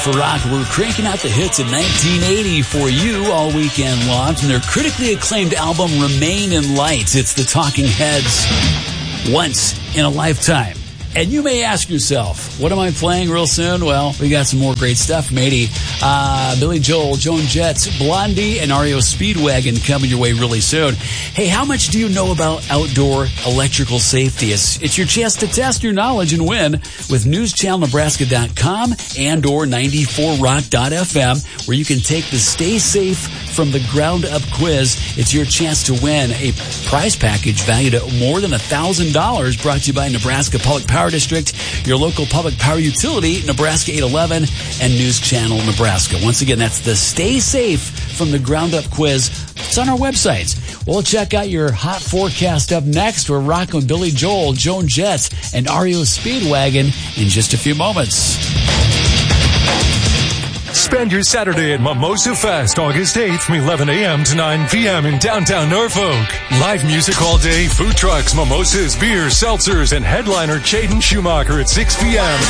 For rock, we're cranking out the hits of 1980 for you all weekend long from their critically acclaimed album Remain in Light. It's the Talking Heads, Once in a Lifetime. And you may ask yourself, what am I playing real soon? Well, we got some more great stuff from 80. Billy Joel, Joan Jett, Blondie, and REO Speedwagon coming your way really soon. Hey, how much do you know about outdoor electrical safety? It's your chance to test your knowledge and win with NewsChannelNebraska.com and or 94rock.fm, where you can take the Stay Safe from the Ground Up quiz. It's your chance to win a prize package valued at more than $1,000, brought to you by Nebraska Public Power District, your local public power utility, Nebraska 811, and News Channel Nebraska. Once again, that's the Stay Safe from the Ground Up quiz. It's on our websites. We'll check out your hot forecast up next. We're rocking with Billy Joel, Joan Jett, and REO Speedwagon in just a few moments. Spend your Saturday at Mimosa Fest, August 8th from 11 a.m. to 9 p.m. in downtown Norfolk. Live music all day, food trucks, mimosas, beers, seltzers, and headliner Jaden Schumacher at 6 p.m.